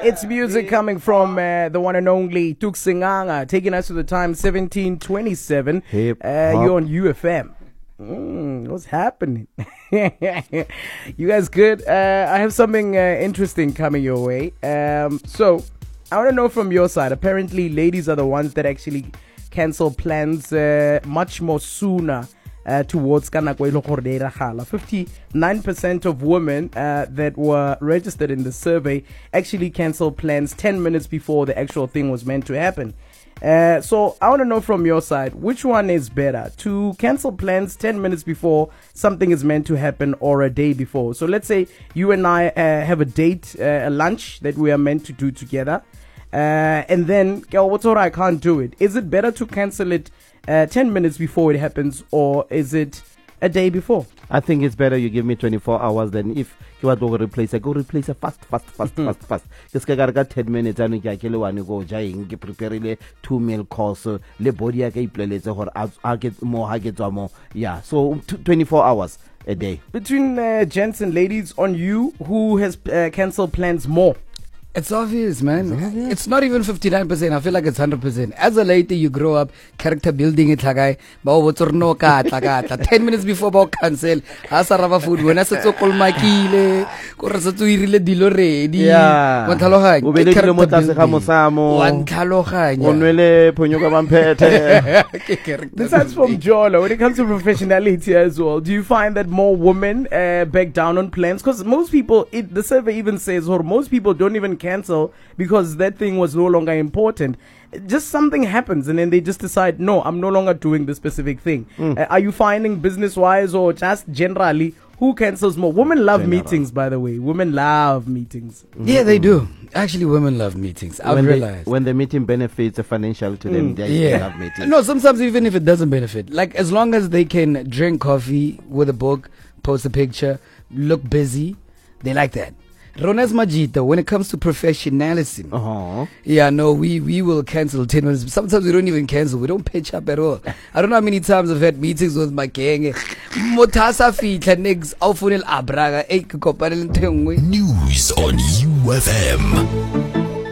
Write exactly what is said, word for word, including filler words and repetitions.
It's music coming from uh, the one and only Tuk Singanga, taking us to the time seventeen twenty-seven. Hip Uh, hop. you're on U F M. Mm, what's happening? You guys good? Uh, I have something uh, interesting coming your way. Um, so, I want to know from your side. Apparently, ladies are the ones that actually cancel plans uh, much more sooner uh, towards fifty-nine percent of women uh, that were registered in the survey actually canceled plans ten minutes before the actual thing was meant to happen. Uh, so I want to know from your side, which one is better, to cancel plans ten minutes before something is meant to happen or a day before? So let's say you and I uh, have a date, uh, a lunch that we are meant to do together. Uh, and then, girl, what's all right, I can't do it. Is it better to cancel it uh, ten minutes before it happens, or is it a day before? I think it's better you give me twenty-four hours than if you want to replace it. Go replace it fast, fast, fast, fast, fast. Just got ten minutes and you can go jaying, prepare two meal course, le body I get or I get more, I get more. Yeah, so twenty-four hours a day. Between uh, gents and ladies, on you, who has uh, cancelled plans more? It's obvious, man. It's, obvious. It's not even fifty-nine percent. I feel like it's one hundred percent. As a lady, you grow up, character building it like ten minutes before about cancel. Asa rava food. When I said so call my kile, korasa to irile dilo ready. Yeah. One taloha. Ubele kilo motase kamo samo. One taloha. Onwele ponyoka bampete. This is from Jolo. When it comes to professionality as well, do you find that more women uh, back down on plans? Because most people, it, the survey even says, or most people don't even cancel because that thing was no longer important. Just something happens and then they just decide, no, I'm no longer doing this specific thing. Mm. Uh, are you finding business wise or just generally who cancels more? Women love General. meetings, by the way. Women love meetings. Mm-hmm. Yeah, they do. Actually, women love meetings. I've when realized. They, when the meeting benefits financial to them, mm. they yeah. love meetings. No, sometimes even if it doesn't benefit. Like as long as they can drink coffee with a book, post a picture, look busy, they like that. Ronas Majita, when it comes to professionalism, uh-huh. yeah, no, we, we will cancel ten minutes. Sometimes we don't even cancel. We don't pitch up at all. I don't know how many times I've had meetings with my gang. Motasa fitla next, aufunel abraga, ek koparel ntengwe. News on U F M.